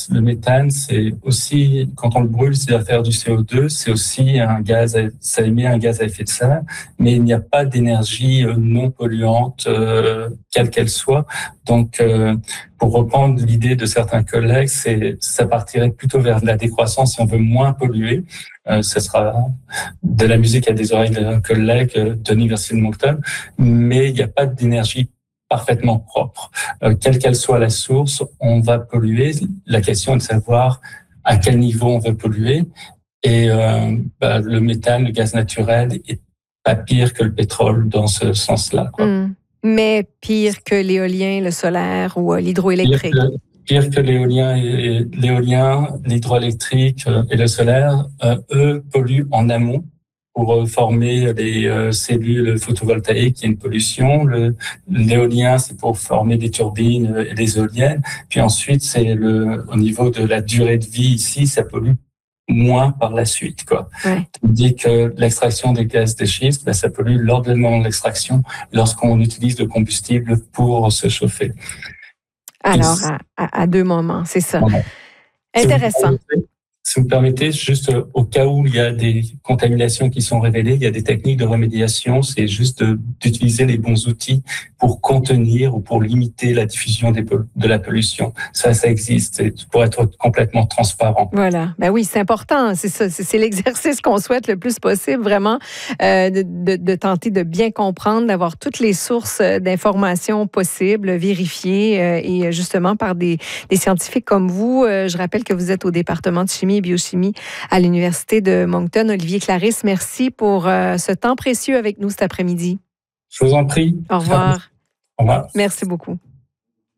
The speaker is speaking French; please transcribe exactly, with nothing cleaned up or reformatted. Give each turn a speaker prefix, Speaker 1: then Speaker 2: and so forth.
Speaker 1: le méthane, c'est aussi, quand on le brûle, c'est à faire du C O deux, c'est aussi un gaz, ça émet un gaz à effet de serre, mais il n'y a pas d'énergie non polluante, euh, quelle qu'elle soit. Donc, euh, pour reprendre l'idée de certains collègues, c'est, ça partirait plutôt vers de la décroissance si on veut moins polluer. Euh, ce sera de la musique à des oreilles d'un collègue de l'Université de Moncton, mais il n'y a pas d'énergie parfaitement propre. Euh, quelle qu'elle soit la source, on va polluer. La question est de savoir à quel niveau on veut polluer. Et euh, bah, le méthane, le gaz naturel, est pas pire que le pétrole dans ce sens-là, quoi.
Speaker 2: Mmh. Mais pire que l'éolien, le solaire ou euh, l'hydroélectrique.
Speaker 1: Pire que, pire que l'éolien, et, l'éolien, l'hydroélectrique et le solaire, euh, eux polluent en amont pour former les euh, cellules photovoltaïques. Il y a une pollution. Le, l'éolien, c'est pour former des turbines et des éoliennes. Puis ensuite, c'est le, au niveau de la durée de vie ici, ça pollue moins par la suite, quoi.
Speaker 2: Ouais.
Speaker 1: Tandis que l'extraction des gaz de schiste, ben, ça pollue lors du moment de l'extraction, lorsqu'on utilise le combustible pour se chauffer.
Speaker 2: Alors, à, à, à deux moments, c'est ça. Voilà. Intéressant.
Speaker 1: Si vous me permettez, juste au cas où il y a des contaminations qui sont révélées, il y a des techniques de remédiation. C'est juste de, d'utiliser les bons outils pour contenir ou pour limiter la diffusion des, de la pollution. Ça, ça existe pour être complètement transparent.
Speaker 2: Voilà. Ben oui, c'est important. C'est ça. C'est, c'est l'exercice qu'on souhaite le plus possible, vraiment, euh, de, de, de tenter de bien comprendre, d'avoir toutes les sources d'informations possibles, vérifiées, euh, et justement par des, des scientifiques comme vous. Euh, je rappelle que vous êtes au département de chimie et biochimie à l'Université de Moncton. Olivier Clarisse, merci pour euh, ce temps précieux avec nous cet après-midi.
Speaker 1: Je vous en prie.
Speaker 2: Au revoir.
Speaker 1: Au revoir.
Speaker 2: Merci beaucoup.